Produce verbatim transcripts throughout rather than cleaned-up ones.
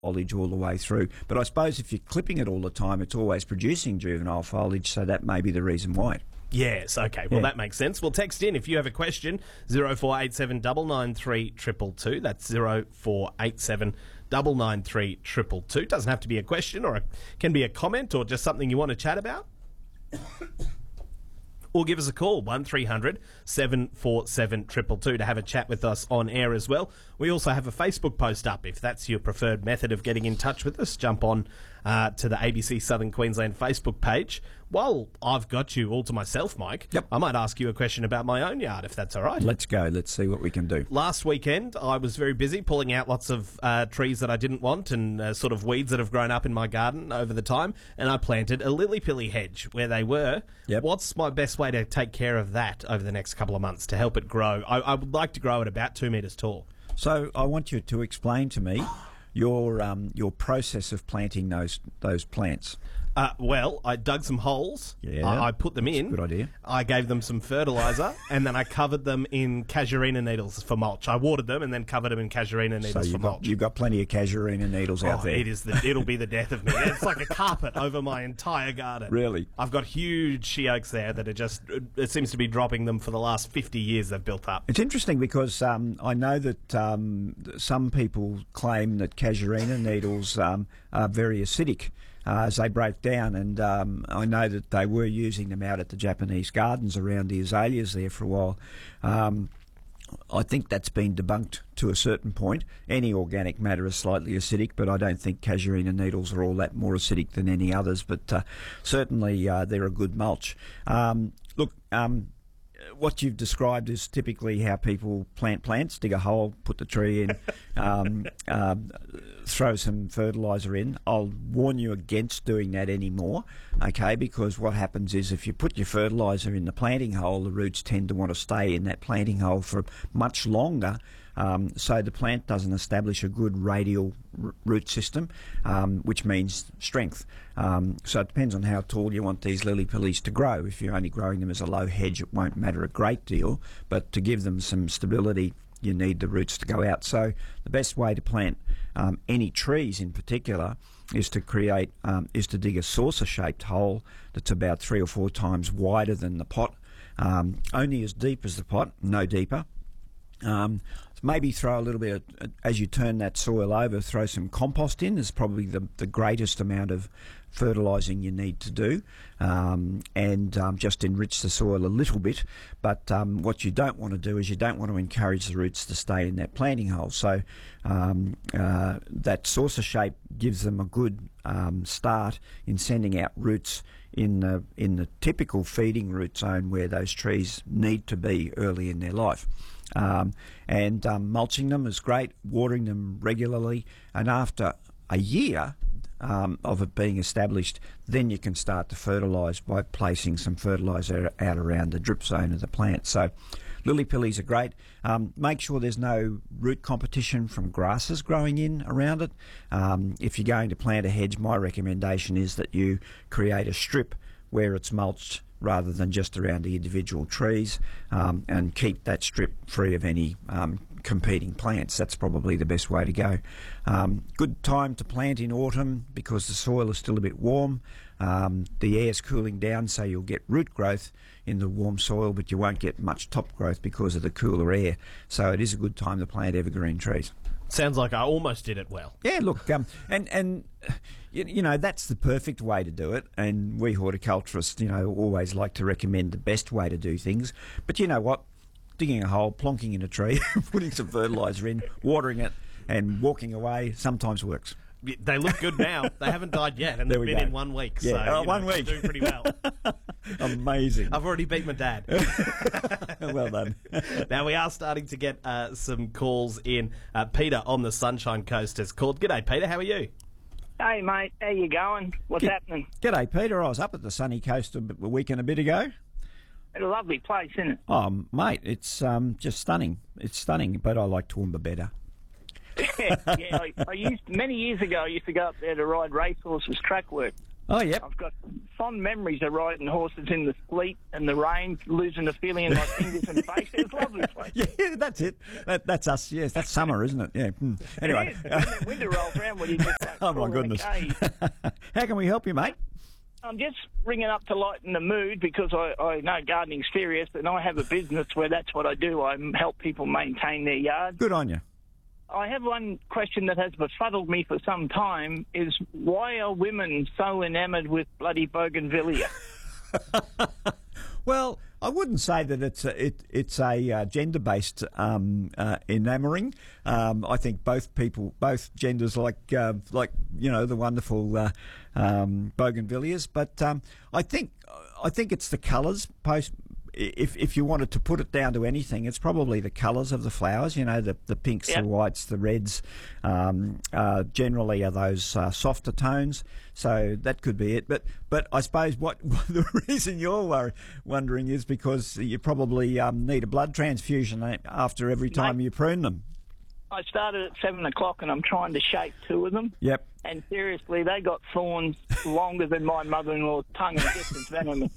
foliage all the way through. But I suppose if you're clipping it all the time, it's always producing juvenile foliage, so that may be the reason why. Yes, okay. Well, Yeah. that makes sense. Well, text in if you have a question, zero four eight seven nine nine three two two two. That's zero four eight seven nine nine three two two two. Doesn't have to be a question, or it can be a comment, or just something you want to chat about. Or give us a call, one three hundred seven four seven two two two, to have a chat with us on air as well. We also have a Facebook post up. If that's your preferred method of getting in touch with us, jump on uh, to the A B C Southern Queensland Facebook page. While I've got you all to myself, Mike, Yep. I might ask you a question about my own yard, if that's all right. Let's go. Let's see what we can do. Last weekend, I was very busy pulling out lots of uh, trees that I didn't want and uh, sort of weeds that have grown up in my garden over the time, and I planted a lily-pilly hedge where they were. Yep. What's my best way to take care of that over the next couple of months to help it grow? I, I would like to grow it about two metres tall. So I want you to explain to me your um, your process of planting those those plants. Uh, well, I dug some holes. Yeah. I, I put them That's a in. good idea. I gave them some fertiliser, and then I covered them in casuarina needles for mulch. I watered them and then covered them in casuarina needles So for you've mulch. got, you've got plenty of casuarina needles out Oh, there. it is the, it'll be the death of me. It's like a carpet over my entire garden. Really? I've got huge she oaks there that are just, it seems to be dropping them for the last fifty years they've built up. It's interesting because um, I know that um, some people claim that casuarina needles um, are very acidic uh, as they break down, and um, I know that they were using them out at the Japanese gardens around the azaleas there for a while. Um, I think that's been debunked to a certain point. Any organic matter is slightly acidic, but I don't think casuarina needles are all that more acidic than any others, but uh, certainly uh, they're a good mulch. Um, look, um, what you've described is typically how people plant plants: dig a hole, put the tree in, um, uh, throw some fertiliser in. I'll warn you against doing that anymore, okay, because what happens is if you put your fertiliser in the planting hole, the roots tend to want to stay in that planting hole for much longer, um, so the plant doesn't establish a good radial r- root system, um, which means strength. Um, so it depends on how tall you want these lily-pillies to grow. If you're only growing them as a low hedge, it won't matter a great deal, but to give them some stability, you need the roots to go out. So the best way to plant um, any trees in particular is to create, um, is to dig a saucer-shaped hole that's about three or four times wider than the pot, um, only as deep as the pot, no deeper. Um, maybe throw a little bit, of, as you turn that soil over, throw some compost in. Is probably the, the greatest amount of fertilising you need to do, um, and um, just enrich the soil a little bit. But um, what you don't want to do is you don't want to encourage the roots to stay in that planting hole. So um, uh, that saucer shape gives them a good um, start in sending out roots in the, in the typical feeding root zone where those trees need to be early in their life. Um, and um, mulching them is great, watering them regularly, and after a year um, of it being established, then you can start to fertilise by placing some fertiliser out around the drip zone of the plant. So lily-pillies are great. Um, make sure there's no root competition from grasses growing in around it. Um, if you're going to plant a hedge, my recommendation is that you create a strip where it's mulched rather than just around the individual trees, um, and keep that strip free of any um, competing plants. That's probably the best way to go. Um, good time to plant in autumn because the soil is still a bit warm. Um, the air's cooling down, so you'll get root growth in the warm soil, but you won't get much top growth because of the cooler air. So it is a good time to plant evergreen trees. Sounds like I almost did it well. Yeah, look, um, and and you, you know that's the perfect way to do it. And we horticulturists, you know, always like to recommend the best way to do things. But you know what? Digging a hole, plonking in a tree, putting some fertiliser in, watering it, and walking away sometimes works. They look good now. They haven't died yet, and There they've we been go. in one week. Yeah, so oh, you one know, week. doing pretty well. Amazing. I've already beat my dad. Well done. Now we are starting to get uh, some calls in. Uh, Peter on the Sunshine Coast has called. G'day, Peter. How are you? Hey, mate. How you going? What's Good. happening? G'day, Peter. I was up at the sunny coast a, bit, a week and a bit ago. It's a lovely place, isn't it? Oh, mate, it's um, just stunning. It's stunning, but I like Toowoomba better. yeah, I, I used many years ago. I used to go up there to ride racehorses, track work. Oh, yep. I've got fond memories of riding horses in the sleet and the rain, losing the feeling in my fingers and face. It was a lovely place. Yeah, that's it. That, that's us. Yes, that's summer, isn't it? Yeah. Hmm. Anyway. It is. When winter rolls around, when you just don't Oh, my crawl in a goodness. cave. How can we help you, mate? I'm just ringing up to lighten the mood because I, I know gardening's serious, and I have a business where that's what I do. I help people maintain their yard. Good on you. I have one question that has befuddled me for some time, is why are women so enamoured with bloody bougainvillea? Well, I wouldn't say that it's a, it, it's a uh, gender-based um, uh, enamouring. Um, I think both people, both genders, like uh, like you know the wonderful uh, um, bougainvilleas. But um, I think I think it's the colours. Post, if if you wanted to put it down to anything, it's probably the colours of the flowers. You know, the the pinks, Yep. the whites, the reds. Um, uh, generally, are those uh, softer tones. So that could be it. But but I suppose what, the reason you're wor- wondering is because you probably um, need a blood transfusion after every time Mate. you prune them. I started at seven o'clock and I'm trying to shape two of them. Yep. And seriously, they got thorns longer than my mother-in-law's tongue and just as venomous.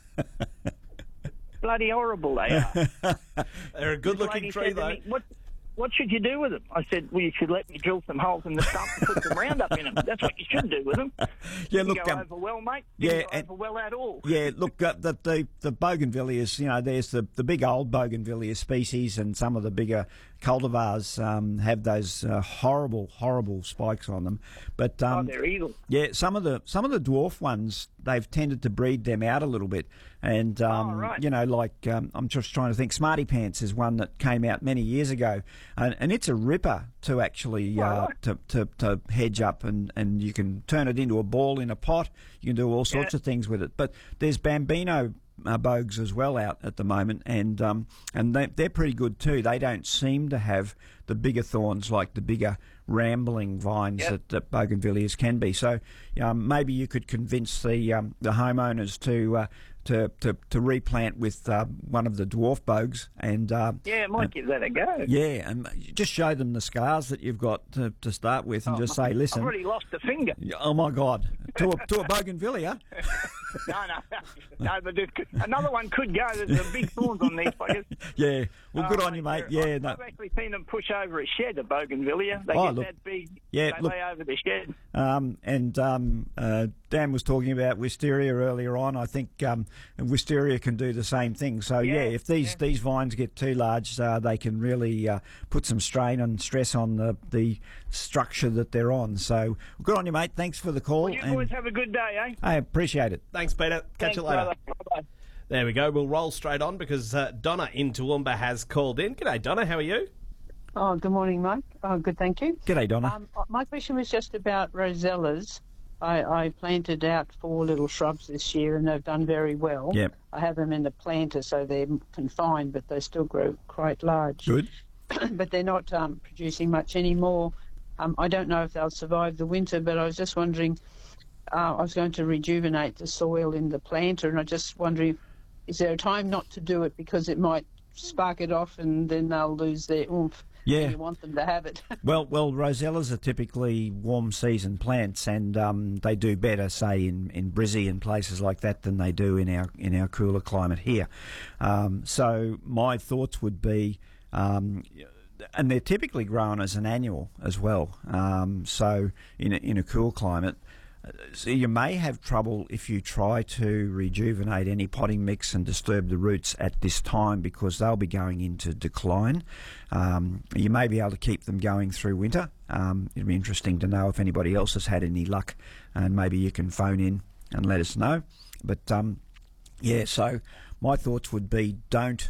Bloody horrible they are. They're a good-looking Lady tree, said to though. me, what, what should you do with them? I said, well, you should let me drill some holes in the stump and put some Roundup in them. That's what you should do with them. Yeah, Didn't look, go um, over well, mate. yeah, Didn't go and- over well at all. Yeah, look, uh, the, the the bougainvilleas, you know, there's the, the big old bougainvillea species, and some of the bigger cultivars um, have those uh, horrible, horrible spikes on them. But Oh, um, they're evil. yeah, some of the some of the dwarf ones, they've tended to breed them out a little bit, and um, Oh, right. you know, like um, I'm just trying to think. Smarty Pants is one that came out many years ago, and, and it's a ripper to actually uh, Right. to, to to hedge up, and, and you can turn it into a ball in a pot. You can do all sorts Yeah. of things with it. But there's Bambino uh, bogues as well out at the moment, and um, and they, they're pretty good too. They don't seem to have the bigger thorns like the bigger rambling vines Yep. that, that bougainvilleas can be. So um, maybe you could convince the um, the homeowners to. Uh, to, to, to replant with uh, one of the dwarf bogues, and uh, Yeah, I might give that a go. yeah, and just show them the scars that you've got to, to start with, and Oh, just say, I've listen, already lost a finger. oh my God, to a, to a bougainvillea. No, no, no, but there could- another one could go. There's some big thorns on these fuckers. Yeah, well, good Oh, on you, mate. they're- Yeah, I've, no, I've actually seen them push over a shed, a bougainvillea. They Oh, get look. that big. Yeah, they look. lay over the shed. um, and um, uh, Dan was talking about wisteria earlier on. I think um, wisteria can do the same thing. So yeah, Yeah, if these yeah. these vines get too large, uh, they can really uh, put some strain and stress on the the structure that they're on. So good on you, mate. Thanks for the call. Well, you and boys have a good day, eh? I appreciate it. Thanks, Peter. Catch Thanks, you later. brother. Bye-bye. There we go. We'll roll straight on because uh, Donna in Toowoomba has called in. G'day, Donna. How are you? Oh, good morning, Mike. Oh, good, thank you. G'day, Donna. Um, my question was just about rosellas. I, I planted out four little shrubs this year, and they've done very well. Yep. I have them in the planter, so they're confined, but they still grow quite large. Good. But they're not um, producing much anymore. Um, I don't know if they'll survive the winter, but I was just wondering, uh, I was going to rejuvenate the soil in the planter, and I just wondering, is there a time not to do it because it might spark it off and then they'll lose their oomph? Yeah. You want them to have it. Well, well, rosellas are typically warm season plants, and um, they do better, say, in, in Brizzy and places like that than they do in our in our cooler climate here. Um, so my thoughts would be, um, and they're typically grown as an annual as well. Um, so in a, in a cool climate. So you may have trouble if you try to rejuvenate any potting mix and disturb the roots at this time because they'll be going into decline. Um, you may be able to keep them going through winter. Um, it'd be interesting to know if anybody else has had any luck, and maybe you can phone in and let us know. But um, yeah, so my thoughts would be don't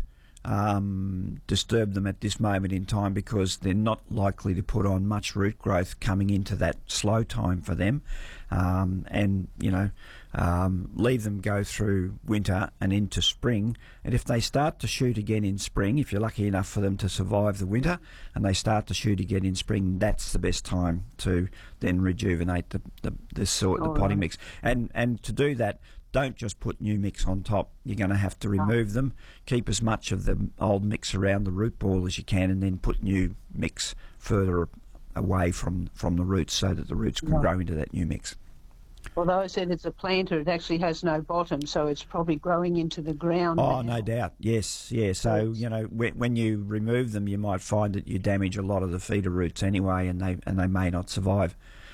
Um, disturb them at this moment in time because they're not likely to put on much root growth coming into that slow time for them, um, and you know um, leave them go through winter and into spring, and if they start to shoot again in spring, if you're lucky enough for them to survive the winter and they start to shoot again in spring, that's the best time to then rejuvenate the the, the, sort, the All potting right. mix, and and to do that, don't just put new mix on top. You're going to have to remove them, keep as much of the old mix around the root ball as you can, and then put new mix further away from, from the roots so that the roots can Right. grow into that new mix. Although I said it's a planter, it actually has no bottom, so it's probably growing into the ground. Oh, now. no doubt. Yes, yeah. So, you know, when, when you remove them, you might find that you damage a lot of the feeder roots anyway, and they and they may not survive.